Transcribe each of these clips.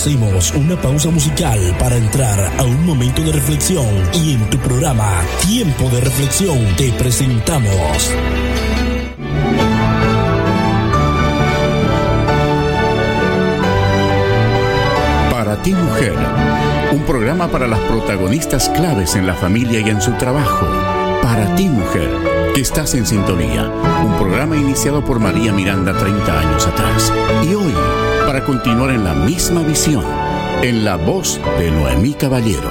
Hacemos una pausa musical para entrar a un momento de reflexión y en tu programa Tiempo de Reflexión te presentamos Para ti, mujer, un programa para las protagonistas claves en la familia y en su trabajo. Para ti, mujer, que estás en sintonía. Un programa iniciado por María Miranda 30 años atrás. Y hoy, para continuar en la misma visión, en la voz de Noemí Caballero.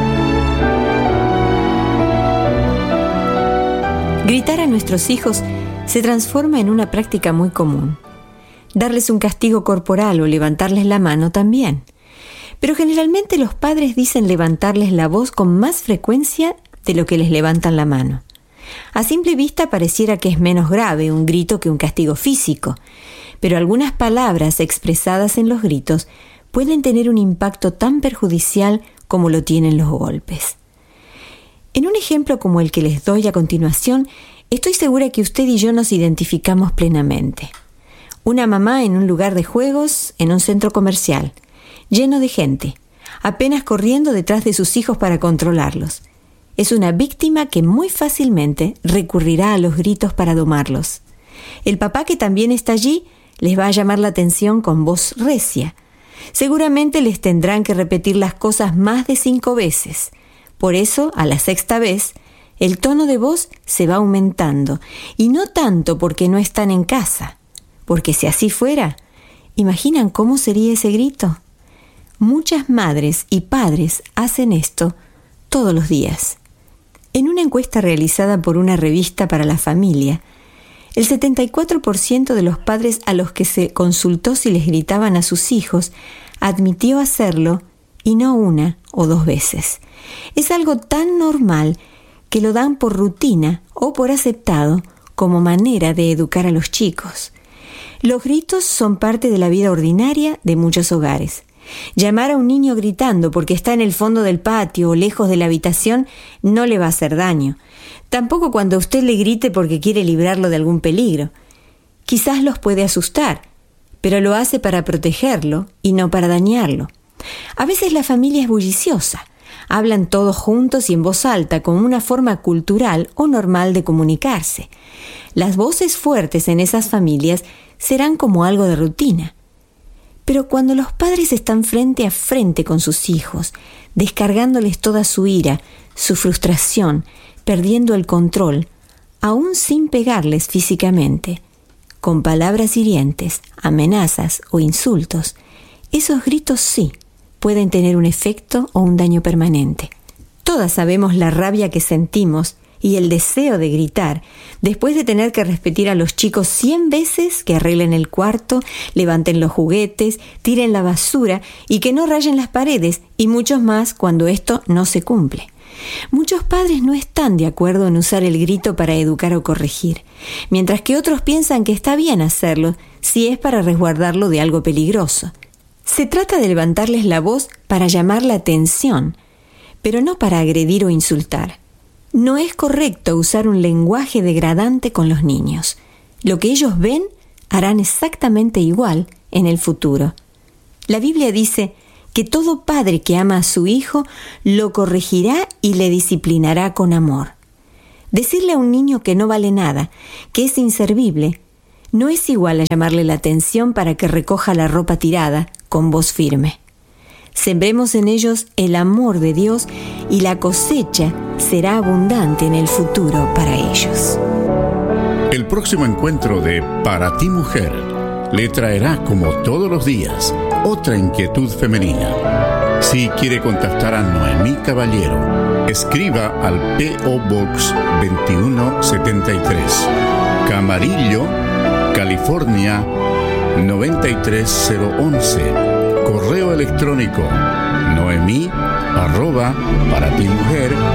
Gritar a nuestros hijos se transforma en una práctica muy común. Darles un castigo corporal o levantarles la mano también. Pero generalmente los padres dicen levantarles la voz con más frecuencia de lo que les levantan la mano. A simple vista pareciera que es menos grave un grito que un castigo físico, pero algunas palabras expresadas en los gritos pueden tener un impacto tan perjudicial como lo tienen los golpes. En un ejemplo como el que les doy a continuación, estoy segura que usted y yo nos identificamos plenamente. Una mamá en un lugar de juegos, en un centro comercial, lleno de gente, apenas corriendo detrás de sus hijos para controlarlos. Es una víctima que muy fácilmente recurrirá a los gritos para domarlos. El papá, que también está allí, les va a llamar la atención con voz recia. Seguramente les tendrán que repetir las cosas más de 5 veces. Por eso, a la 6ª vez, el tono de voz se va aumentando. Y no tanto porque no están en casa, porque si así fuera, ¿imaginan cómo sería ese grito? Muchas madres y padres hacen esto todos los días. En una encuesta realizada por una revista para la familia, el 74% de los padres a los que se consultó si les gritaban a sus hijos admitió hacerlo, y no 1 o 2 veces. Es algo tan normal que lo dan por rutina o por aceptado como manera de educar a los chicos. Los gritos son parte de la vida ordinaria de muchos hogares. Llamar a un niño gritando porque está en el fondo del patio o lejos de la habitación no le va a hacer daño. Tampoco cuando usted le grite porque quiere librarlo de algún peligro. Quizás los puede asustar, pero lo hace para protegerlo y no para dañarlo. A veces la familia es bulliciosa. Hablan todos juntos y en voz alta como una forma cultural o normal de comunicarse. Las voces fuertes en esas familias serán como algo de rutina. Pero cuando los padres están frente a frente con sus hijos, descargándoles toda su ira, su frustración, perdiendo el control, aún sin pegarles físicamente, con palabras hirientes, amenazas o insultos, esos gritos sí pueden tener un efecto o un daño permanente. Todas sabemos la rabia que sentimos y el deseo de gritar, después de tener que repetir a los chicos 100 veces que arreglen el cuarto, levanten los juguetes, tiren la basura y que no rayen las paredes, y muchos más cuando esto no se cumple. Muchos padres no están de acuerdo en usar el grito para educar o corregir, mientras que otros piensan que está bien hacerlo si es para resguardarlo de algo peligroso. Se trata de levantarles la voz para llamar la atención, pero no para agredir o insultar. No es correcto usar un lenguaje degradante con los niños. Lo que ellos ven, harán exactamente igual en el futuro. La Biblia dice que todo padre que ama a su hijo lo corregirá y le disciplinará con amor. Decirle a un niño que no vale nada, que es inservible, no es igual a llamarle la atención para que recoja la ropa tirada con voz firme. Sembremos en ellos el amor de Dios y la cosecha será abundante en el futuro para ellos. El próximo encuentro de Para ti, mujer, le traerá, como todos los días, otra inquietud femenina. Si quiere contactar a Noemí Caballero, escriba al P.O. Box 2173, Camarillo, California 93011. Correo electrónico noemi@paratimujer